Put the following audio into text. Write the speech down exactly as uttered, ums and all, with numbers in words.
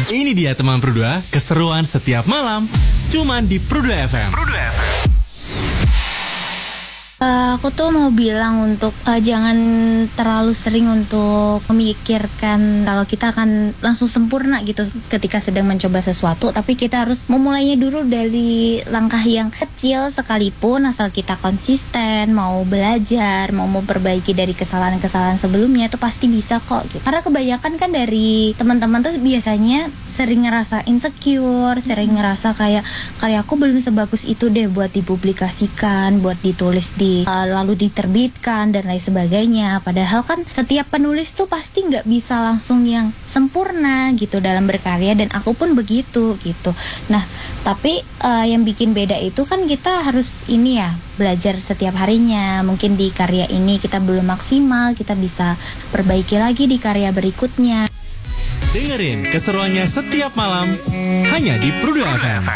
Ini dia teman Prudua, keseruan setiap malam, cuman di Prudua F M. Prudua F M. Uh, aku tuh mau bilang untuk uh, jangan terlalu sering untuk memikirkan kalau kita akan langsung sempurna gitu ketika sedang mencoba sesuatu, tapi kita harus memulainya dulu dari langkah yang kecil sekalipun, asal kita konsisten, mau belajar, mau memperbaiki dari kesalahan-kesalahan sebelumnya, itu pasti bisa kok gitu. Karena kebanyakan kan dari teman-teman tuh biasanya sering ngerasa insecure, sering ngerasa kayak karyaku belum sebagus itu deh buat dipublikasikan, buat ditulis di lalu diterbitkan dan lain sebagainya. Padahal kan setiap penulis tuh pasti nggak bisa langsung yang sempurna gitu dalam berkarya, dan aku pun begitu gitu. Nah, tapi uh, yang bikin beda itu kan kita harus ini ya, belajar setiap harinya. Mungkin di karya ini kita belum maksimal, kita bisa perbaiki lagi di karya berikutnya. Dengerin keseruannya setiap malam hanya di Prudua F M.